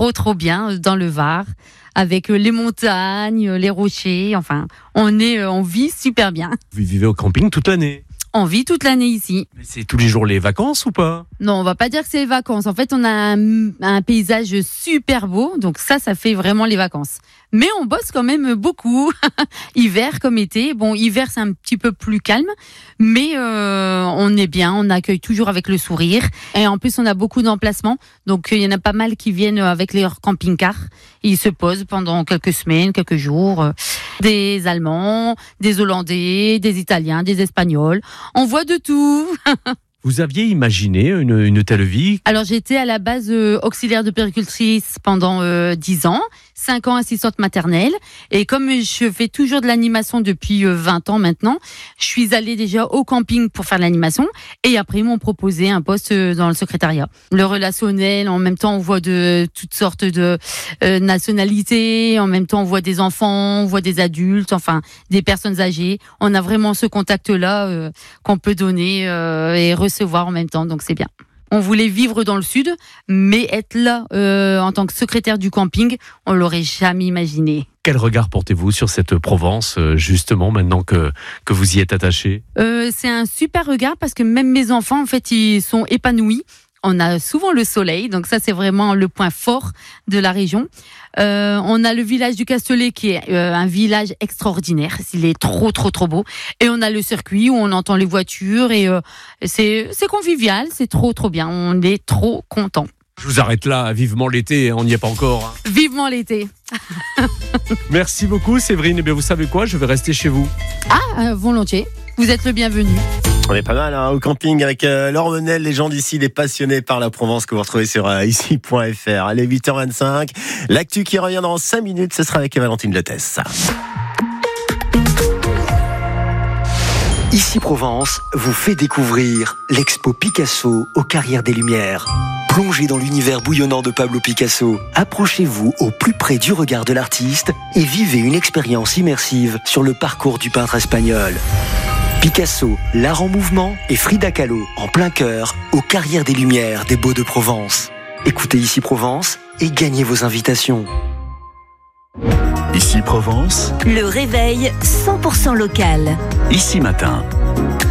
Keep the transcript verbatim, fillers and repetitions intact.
trop trop bien dans le Var, avec les montagnes, les rochers, enfin, on est, on vit super bien. Vous vivez au camping toute l'année? On vit toute l'année ici. Mais c'est tous les jours les vacances ou pas? Non, on va pas dire que c'est les vacances. En fait, on a un, un paysage super beau, donc ça, ça fait vraiment les vacances. Mais on bosse quand même beaucoup, hiver comme été. Bon, hiver, c'est un petit peu plus calme, mais euh, on est bien, on accueille toujours avec le sourire. Et en plus, on a beaucoup d'emplacements, donc il y en a pas mal qui viennent avec leurs camping-cars. Ils se posent pendant quelques semaines, quelques jours. Des Allemands, des Hollandais, des Italiens, des Espagnols. On voit de tout. Vous aviez imaginé une, une telle vie? Alors j'étais à la base euh, auxiliaire de puéricultrice pendant euh, dix ans, cinq ans assistante maternelle. Et comme je fais toujours de l'animation depuis euh, vingt ans maintenant, je suis allée déjà au camping pour faire de l'animation. Et après, ils m'ont proposé un poste euh, dans le secrétariat. Le relationnel, en même temps, on voit de toutes sortes de euh, nationalités. En même temps, on voit des enfants, on voit des adultes, enfin des personnes âgées. On a vraiment ce contact-là euh, qu'on peut donner euh, et recevoir recevoir en même temps, donc c'est bien. On voulait vivre dans le sud, mais être là euh, en tant que secrétaire du camping, on l'aurait jamais imaginé. Quel regard portez-vous sur cette Provence, justement, maintenant que, que vous y êtes attaché? euh, C'est un super regard parce que même mes enfants, en fait, ils sont épanouis. On a souvent le soleil, donc ça c'est vraiment le point fort de la région. Euh, on a le village du Castellet qui est euh, un village extraordinaire, il est trop trop trop beau. Et on a le circuit où on entend les voitures et euh, c'est c'est convivial, c'est trop trop bien, on est trop contents. Je vous arrête là, vivement l'été, on n'y est pas encore. Hein. Vivement l'été. Merci beaucoup Séverine, et bien vous savez quoi, je vais rester chez vous. Ah, euh, volontiers, vous êtes le bienvenu. On est pas mal hein, au camping avec euh, Laure Menel, les gens d'ici, les passionnés par la Provence que vous retrouvez sur euh, ici point f r. Allez, huit heures vingt-cinq. L'actu qui revient dans cinq minutes, ce sera avec Valentine Lettès. Ici Provence vous fait découvrir l'expo Picasso aux Carrières des Lumières. Plongez dans l'univers bouillonnant de Pablo Picasso. Approchez-vous au plus près du regard de l'artiste et vivez une expérience immersive sur le parcours du peintre espagnol. Picasso, l'art en mouvement et Frida Kahlo en plein cœur aux Carrières des Lumières des Baux-de-Provence. Écoutez Ici Provence et gagnez vos invitations. Ici Provence, le réveil cent pour cent local. Ici Matin.